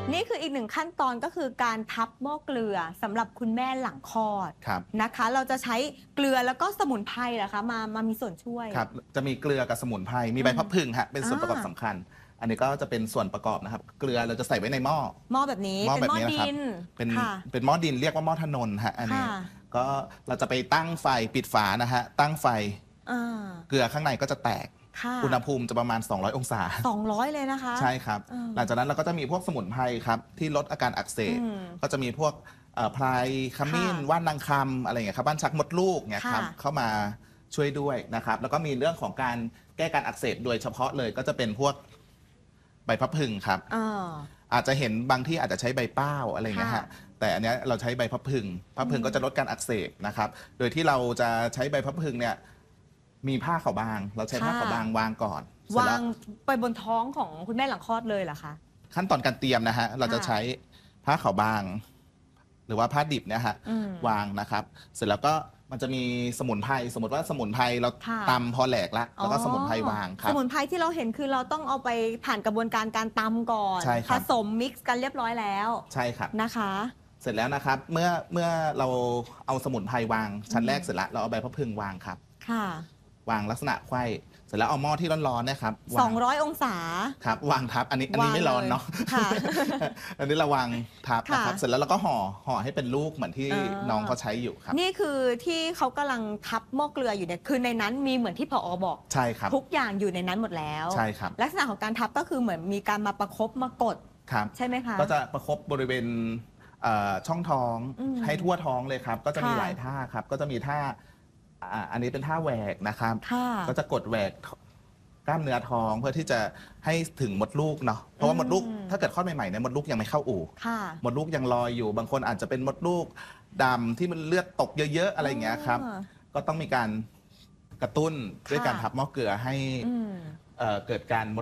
นี่คืออีกหนึ่งขั้นตอนก็คือการทับหม้อเกลือสำหรับคุณแม่หลังคลอดนะคะเราจะใช้เกลือแล้วก็สมุนไพรเหรอคะมามีส่วนช่วยครับจะมีเกลือกับสมุนไพรมีใบพับผึ่งฮะเป็นส่วนประกอบสำคัญอันนี้ก็จะเป็นส่วนประกอบนะครับเกลือเราจะใส่ไว้ในหม้อแบบนี้หม้อเป็นหม้อดินเป็นหม้อดินเรียกว่าหม้อถนนฮะอันนี้ก็เราจะไปตั้งไฟปิดฝานะฮะตั้งไฟเกลือข้างในก็จะแตกอุณหภูมิจะประมาณ200 องศา 200เลยนะคะใช่ครับหลังจากนั้นเราก็จะมีพวกสมุนไพรครับที่ลดอาการอักเสบก็จะมีพวกไพรขมิ้นว่านนางคำอะไรอย่างเงี้ยครับบ้านชักมดลูกเนี่ยครับเข้ามาช่วยด้วยนะครับแล้วก็มีเรื่องของการแก้การอักเสบโดยเฉพาะเลยก็จะเป็นพวกใบพับผึ่งครับอาจจะเห็นบางที่อาจจะใช้ใบเป้าอะไรอย่างเงี้ยฮะแต่อันนี้เราใช้ใบพับผึ่งก็จะลดการอักเสบนะครับโดยที่เราจะใช้ใบพับผึ่งเนี่ยมีผ้าขาวบางเราใช้ผ้าขาวบางวางก่อนวางไปบนท้องของคุณแม่หลังคลอดเลยเหรอคะขั้นตอนการเตรียมนะฮะเราจะใช้ผ้าขาวบางหรือว่าผ้าดิบเนี่ยฮะวางนะครับเสร็จแล้วก็มันจะมีสมุนไพรสมมติว่าสมุนไพรเราตำพอแหลกแล้วก็สมุนไพรวางครับสมุนไพรที่เราเห็นคือเราต้องเอาไปผ่านกระบวนการการตำก่อนผสมมิกซ์กันเรียบร้อยแล้วใช่ครับนะคะเสร็จแล้วนะครับเมื่อเราเอาสมุนไพรวางชั้นแรกเสร็จแล้วเราเอาใบพับผึ่งวางครับวางลักษณะไขว้เสร็จแล้วเอาหม้อที่ร้อนๆนะครับ 200 องศาครับวางทับอันนี้ไม่ร้อนเนาะอันนี้เราวางทับนะครับเสร็จแล้วเราก็ห่อให้เป็นลูกเหมือนที่น้องเขาใช้อยู่ครับนี่คือที่เขากำลังทับหม้อเกลืออยู่เนี่ยคือในนั้นมีเหมือนที่ผอ.บอกใช่ครับทุกอย่างอยู่ในนั้นหมดแล้วใช่ครับลักษณะของการทับก็คือเหมือนมีการมาประคบมากดใช่ไหมคะก็จะประคบบริเวณช่องท้องให้ทั่วท้องเลยครับก็จะมีหลายท่าครับก็จะมีท่าอันนี้เป็นท่าแหวกนะครับก็จะกดแหวกกล้ามเนื้อท้องเพื่อที่จะให้ถึงมดลูกเนาะเพราะว่ามดลูกถ้าเกิดคลอดใหม่ๆเนี่ยมดลูกยังไม่เข้าอู่มดลูกยังลอยอยู่บางคนอาจจะเป็นมดลูกดำที่มันเลือดตกเยอะๆอะไรอย่างเงี้ยครับก็ต้องมีการกระตุ้นด้วยการทับหม้อเกลือให้เกิดการ